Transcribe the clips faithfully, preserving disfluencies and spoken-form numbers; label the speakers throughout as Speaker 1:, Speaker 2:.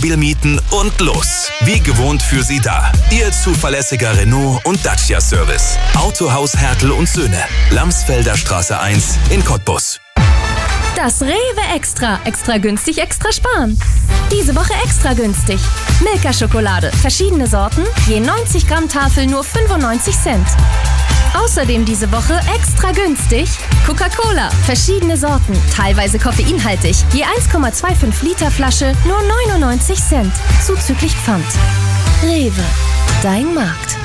Speaker 1: Wohnmobil mieten und los. Wie gewohnt für Sie da. Ihr zuverlässiger Renault und Dacia Service. Autohaus Hertel und Söhne. Lamsfelder Straße eins in Cottbus.
Speaker 2: Das Rewe Extra. Extra günstig, extra sparen. Diese Woche extra günstig. Milka-Schokolade. Verschiedene Sorten. Je neunzig Gramm Tafel nur fünfundneunzig Cent. Außerdem diese Woche extra günstig Coca-Cola. Verschiedene Sorten. Teilweise koffeinhaltig. Je eins Komma fünfundzwanzig Liter Flasche nur neunundneunzig Cent. Zuzüglich Pfand. Rewe. Dein Markt.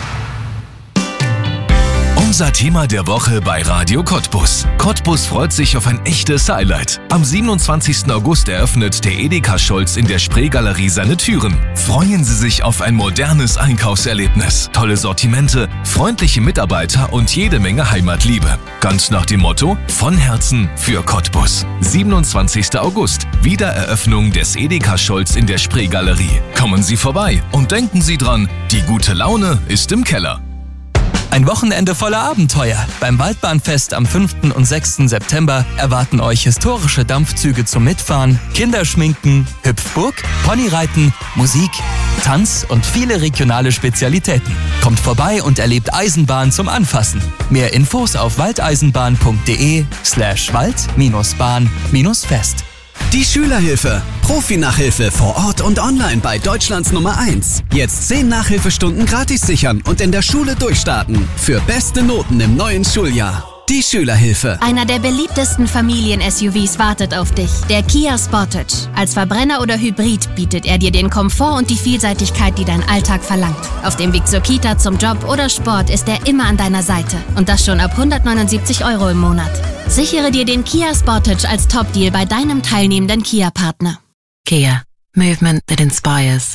Speaker 3: Unser Thema der Woche bei Radio Cottbus. Cottbus freut sich auf ein echtes Highlight. Am siebenundzwanzigsten August eröffnet der Edeka Scholz in der Spreegalerie seine Türen. Freuen Sie sich auf ein modernes Einkaufserlebnis, tolle Sortimente, freundliche Mitarbeiter und jede Menge Heimatliebe. Ganz nach dem Motto: von Herzen für Cottbus. siebenundzwanzigsten August, Wiedereröffnung des Edeka Scholz in der Spreegalerie. Kommen Sie vorbei und denken Sie dran, die gute Laune ist im Keller.
Speaker 4: Ein Wochenende voller Abenteuer. Beim Waldbahnfest am fünften und sechsten September erwarten euch historische Dampfzüge zum Mitfahren, Kinderschminken, Hüpfburg, Ponyreiten, Musik, Tanz und viele regionale Spezialitäten. Kommt vorbei und erlebt Eisenbahn zum Anfassen. Mehr Infos auf waldeisenbahn.de slash wald-bahn-fest.
Speaker 5: Die Schülerhilfe. Profi-Nachhilfe vor Ort und online bei Deutschlands Nummer eins. Jetzt zehn Nachhilfestunden gratis sichern und in der Schule durchstarten. Für beste Noten im neuen Schuljahr. Die Schülerhilfe.
Speaker 6: Einer der beliebtesten Familien-S U Vs wartet auf dich. Der Kia Sportage. Als Verbrenner oder Hybrid bietet er dir den Komfort und die Vielseitigkeit, die dein Alltag verlangt. Auf dem Weg zur Kita, zum Job oder Sport ist er immer an deiner Seite. Und das schon ab hundertneunundsiebzig Euro im Monat. Sichere dir den Kia Sportage als Top-Deal bei deinem teilnehmenden Kia-Partner.
Speaker 7: Kia. Movement that inspires.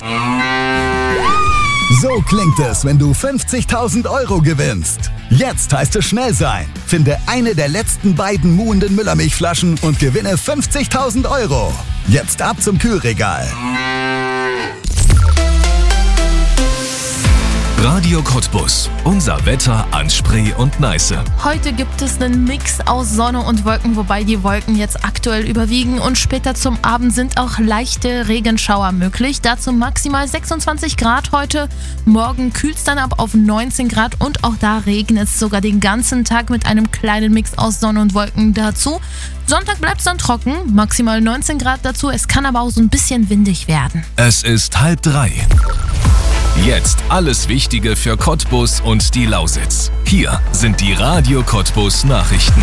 Speaker 8: So klingt es, wenn du fünfzigtausend Euro gewinnst. Jetzt heißt es schnell sein. Finde eine der letzten beiden muhenden Müllermilchflaschen und gewinne fünfzigtausend Euro. Jetzt ab zum Kühlregal.
Speaker 3: Radio Cottbus. Unser Wetter an Spree und Neiße.
Speaker 9: Heute gibt es einen Mix aus Sonne und Wolken, wobei die Wolken jetzt aktuell überwiegen und später zum Abend sind auch leichte Regenschauer möglich. Dazu maximal sechsundzwanzig Grad heute. Morgen kühlt es dann ab auf neunzehn Grad und auch da regnet es sogar den ganzen Tag mit einem kleinen Mix aus Sonne und Wolken dazu. Sonntag bleibt es dann trocken, maximal neunzehn Grad dazu. Es kann aber auch so ein bisschen windig werden.
Speaker 3: Es ist halb drei. Jetzt alles Wichtige für Cottbus und die Lausitz. Hier sind die Radio Cottbus Nachrichten.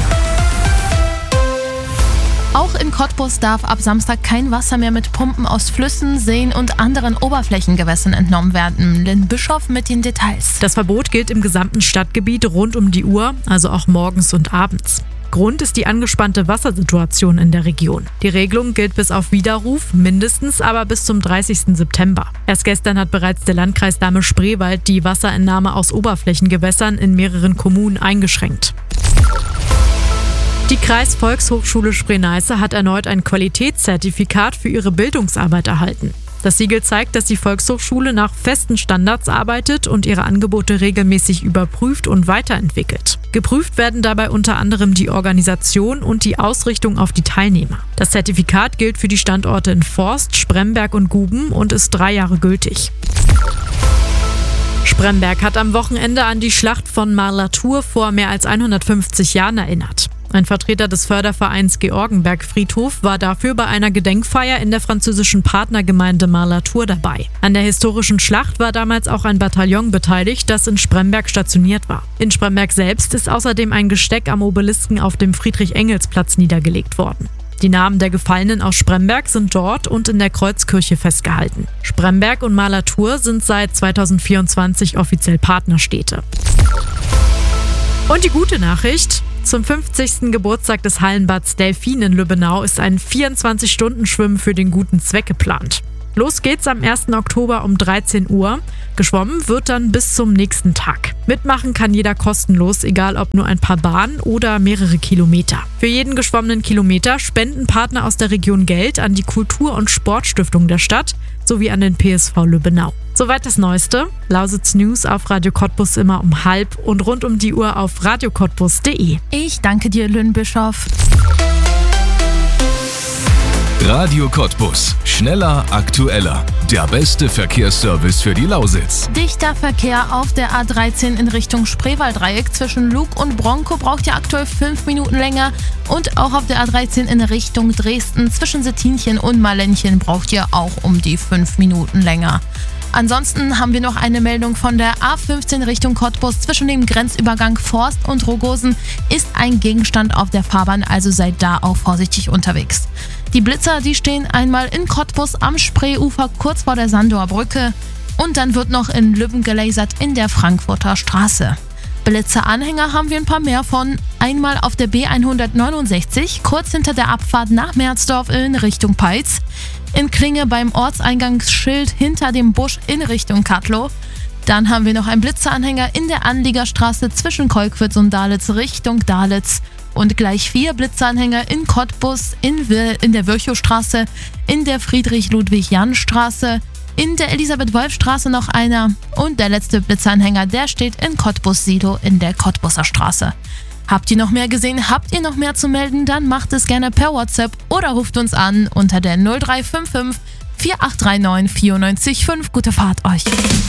Speaker 9: Auch in Cottbus darf ab Samstag kein Wasser mehr mit Pumpen aus Flüssen, Seen und anderen Oberflächengewässern entnommen werden. Lynn Bischof mit den Details.
Speaker 10: Das Verbot gilt im gesamten Stadtgebiet rund um die Uhr, also auch morgens und abends. Grund ist die angespannte Wassersituation in der Region. Die Regelung gilt bis auf Widerruf, mindestens aber bis zum dreißigsten September. Erst gestern hat bereits der Landkreis Dahme-Spreewald die Wasserentnahme aus Oberflächengewässern in mehreren Kommunen eingeschränkt. Die Kreisvolkshochschule Spree-Neiße hat erneut ein Qualitätszertifikat für ihre Bildungsarbeit erhalten. Das Siegel zeigt, dass die Volkshochschule nach festen Standards arbeitet und ihre Angebote regelmäßig überprüft und weiterentwickelt. Geprüft werden dabei unter anderem die Organisation und die Ausrichtung auf die Teilnehmer. Das Zertifikat gilt für die Standorte in Forst, Spremberg und Guben und ist drei Jahre gültig. Spremberg hat am Wochenende an die Schlacht von Marlatur vor mehr als hundertfünfzig Jahren erinnert. Ein Vertreter des Fördervereins Georgenberg Friedhof war dafür bei einer Gedenkfeier in der französischen Partnergemeinde Marlatur dabei. An der historischen Schlacht war damals auch ein Bataillon beteiligt, das in Spremberg stationiert war. In Spremberg selbst ist außerdem ein Gesteck am Obelisken auf dem Friedrich-Engels-Platz niedergelegt worden. Die Namen der Gefallenen aus Spremberg sind dort und in der Kreuzkirche festgehalten. Spremberg und Marlatur sind seit zweitausendvierundzwanzig offiziell Partnerstädte. Und die gute Nachricht: Zum fünfzigsten Geburtstag des Hallenbads Delfin in Lübbenau ist ein vierundzwanzig-Stunden-Schwimmen für den guten Zweck geplant. Los geht's am ersten Oktober um dreizehn Uhr. Geschwommen wird dann bis zum nächsten Tag. Mitmachen kann jeder kostenlos, egal ob nur ein paar Bahnen oder mehrere Kilometer. Für jeden geschwommenen Kilometer spenden Partner aus der Region Geld an die Kultur- und Sportstiftung der Stadt sowie an den P S V Lübbenau. Soweit das Neueste. Lausitz News auf Radio Cottbus immer um halb und rund um die Uhr auf radio cottbus punkt de.
Speaker 9: Ich danke dir, Lynn Bischof.
Speaker 3: Radio Cottbus. Schneller, aktueller. Der beste Verkehrsservice für die Lausitz.
Speaker 9: Dichter Verkehr auf der A dreizehn in Richtung Spreewalddreieck zwischen Lug und Bronkow braucht ihr aktuell fünf Minuten länger. Und auch auf der A dreizehn in Richtung Dresden zwischen Stettinchen und Malenchen braucht ihr auch um die fünf Minuten länger. Ansonsten haben wir noch eine Meldung von der A fünfzehn Richtung Cottbus. Zwischen dem Grenzübergang Forst und Rogosen ist ein Gegenstand auf der Fahrbahn, also seid da auch vorsichtig unterwegs. Die Blitzer, die stehen einmal in Cottbus am Spreeufer kurz vor der Sandower Brücke und dann wird noch in Lübben gelasert in der Frankfurter Straße. Blitzeranhänger haben wir ein paar mehr von. Einmal auf der B hundertneunundsechzig, kurz hinter der Abfahrt nach Merzdorf in Richtung Peitz. In Klinge beim Ortseingangsschild hinter dem Busch in Richtung Kattlow. Dann haben wir noch einen Blitzeranhänger in der Anliegerstraße zwischen Kolkwitz und Dalitz Richtung Dalitz. Und gleich vier Blitzeranhänger in Cottbus, in, Wir- in der Virchowstraße, in der Friedrich-Ludwig-Jahn-Straße, in der Elisabeth-Wolf-Straße noch einer und der letzte Blitzeranhänger, der steht in Cottbus-Silo in der Cottbuser Straße. Habt ihr noch mehr gesehen? Habt ihr noch mehr zu melden? Dann macht es gerne per WhatsApp oder ruft uns an unter der null drei fünf fünf vier acht drei neun vier neun fünf. Gute Fahrt euch!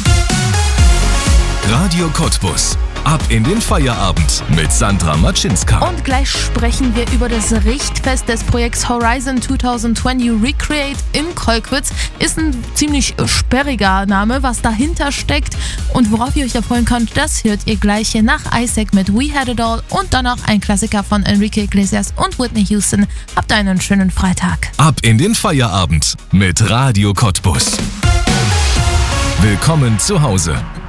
Speaker 3: Radio Cottbus. Ab in den Feierabend mit Sandra Matschinska.
Speaker 9: Und gleich sprechen wir über das Richtfest des Projekts Horizon zwanzig zwanzig Recreate in Kolkwitz. Ist ein ziemlich sperriger Name, was dahinter steckt. Und worauf ihr euch da freuen könnt, das hört ihr gleich hier nach Isaac mit We Had It All und danach ein Klassiker von Enrique Iglesias und Whitney Houston. Habt einen schönen Freitag.
Speaker 3: Ab in den Feierabend mit Radio Cottbus. Willkommen zu Hause.